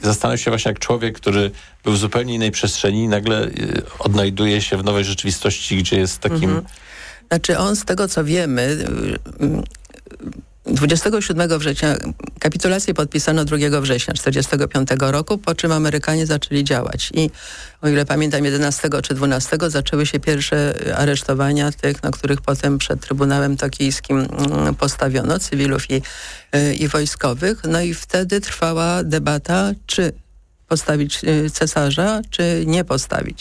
zastanawiam się właśnie, jak człowiek, który był w zupełnie innej przestrzeni, nagle odnajduje się w nowej rzeczywistości, gdzie jest takim... Znaczy on, z tego co wiemy, 27 września kapitulację podpisano 2 września 1945 roku, po czym Amerykanie zaczęli działać. I o ile pamiętam 11 czy 12 zaczęły się pierwsze aresztowania tych, na których potem przed Trybunałem Tokijskim postawiono, cywilów i wojskowych. No i wtedy trwała debata, czy postawić cesarza, czy nie postawić.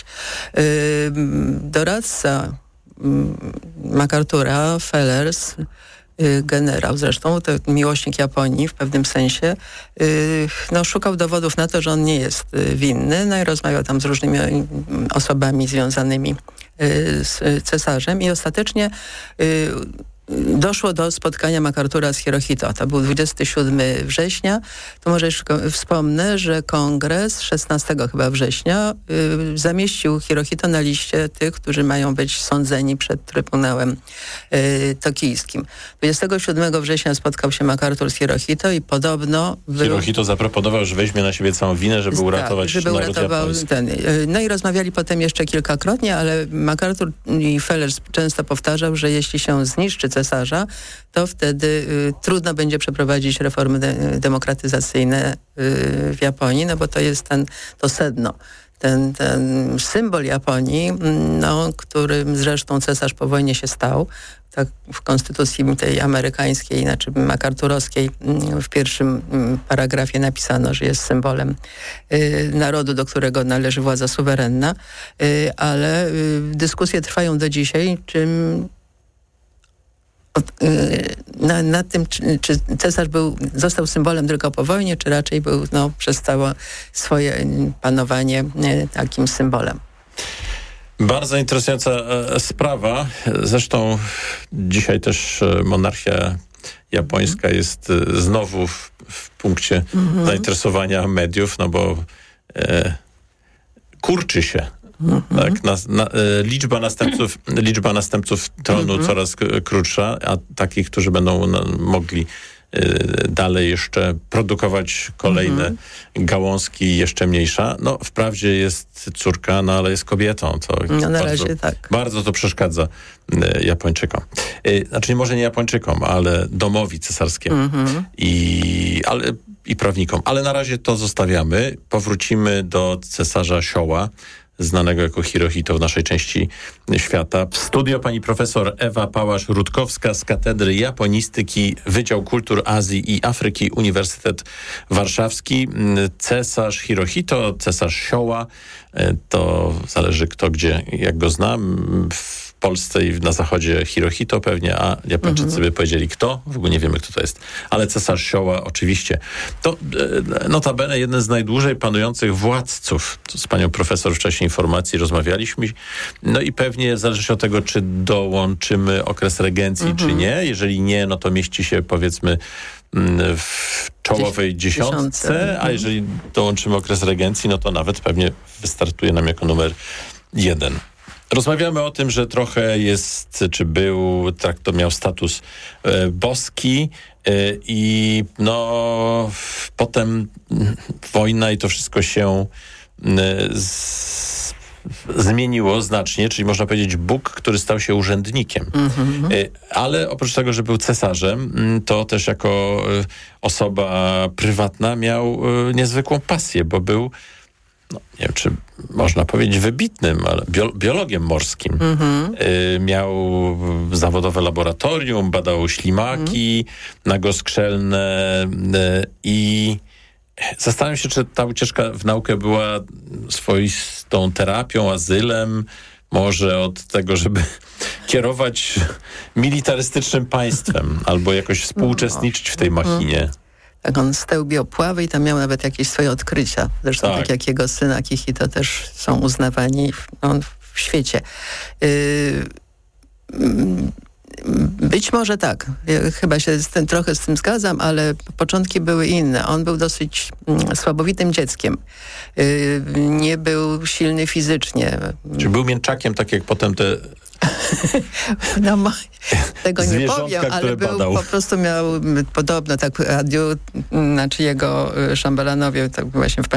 Doradca MacArthur'a, Fellers, generał zresztą, to miłośnik Japonii w pewnym sensie, szukał dowodów na to, że on nie jest winny, no i rozmawiał tam z różnymi osobami związanymi z cesarzem i ostatecznie doszło do spotkania MacArthur'a z Hirohito. To był 27 września. To może jeszcze wspomnę, że kongres 16 chyba września zamieścił Hirohito na liście tych, którzy mają być sądzeni przed Trybunałem Tokijskim. 27 września spotkał się MacArthur z Hirohito i podobno... Hirohito zaproponował, że weźmie na siebie całą winę, żeby uratować naród japoński. No i rozmawiali potem jeszcze kilkakrotnie, ale MacArthur i Fellers często powtarzał, że jeśli się zniszczy cesarza, to wtedy trudno będzie przeprowadzić reformy demokratyzacyjne w Japonii, no bo to jest to sedno. Ten symbol Japonii, którym zresztą cesarz po wojnie się stał. Tak w konstytucji tej amerykańskiej, znaczy MacArthurowskiej, w pierwszym paragrafie napisano, że jest symbolem narodu, do którego należy władza suwerenna, ale dyskusje trwają do dzisiaj, czym nad tym, czy cesarz został symbolem tylko po wojnie, czy raczej był przez całe swoje panowanie takim symbolem. Bardzo interesująca sprawa. Zresztą dzisiaj też monarchia japońska jest znowu w punkcie zainteresowania mediów, no bo kurczy się. Tak, liczba następców tronu coraz krótsza, a takich, którzy będą mogli dalej jeszcze produkować kolejne gałązki, jeszcze mniejsza. No, wprawdzie jest córka, ale jest kobietą. To na razie tak. Bardzo to przeszkadza Japończykom. Znaczy, może nie Japończykom, ale domowi cesarskiemu i prawnikom. Ale na razie to zostawiamy. Powrócimy do cesarza Showa, znanego jako Hirohito w naszej części świata. W studio pani profesor Ewa Pałasz-Rutkowska z Katedry Japonistyki, Wydział Kultur Azji i Afryki, Uniwersytet Warszawski. Cesarz Hirohito, cesarz Showa, to zależy kto gdzie, jak go zna. W Polsce i na zachodzie Hirohito pewnie, a Japończycy by powiedzieli kto. W ogóle nie wiemy, kto to jest. Ale cesarz Showa oczywiście. To notabene jeden z najdłużej panujących władców. Z panią profesor wcześniej informacji rozmawialiśmy. No i pewnie zależy od tego, czy dołączymy okres regencji, czy nie. Jeżeli nie, no to mieści się powiedzmy w czołowej dziesiątce, a jeżeli dołączymy okres regencji, no to nawet pewnie wystartuje nam jako numer 1. Rozmawiamy o tym, że trochę jest, czy był, tak to miał status boski i potem wojna i to wszystko się zmieniło znacznie, czyli można powiedzieć Bóg, który stał się urzędnikiem. Ale oprócz tego, że był cesarzem, to też jako osoba prywatna miał niezwykłą pasję, bo był, nie wiem, czy można powiedzieć wybitnym, ale biologiem morskim. Miał zawodowe laboratorium, badał ślimaki nagoskrzelne i zastanawiam się, czy ta ucieczka w naukę była swoistą terapią, azylem, może od tego, żeby kierować militarystycznym państwem albo jakoś współuczestniczyć w tej machinie. Tak, on stełbił opławy i tam miał nawet jakieś swoje odkrycia. Zresztą tak jak jego syn Akihito też są uznawani w świecie. Być może tak. Ja chyba się trochę z tym zgadzam, ale początki były inne. On był dosyć słabowitym dzieckiem. Nie był silny fizycznie. Czy był mięczakiem, tak jak potem te... Tego nie powiem, ale po prostu miał podobno, tak jego szambelanowie, tak właśnie w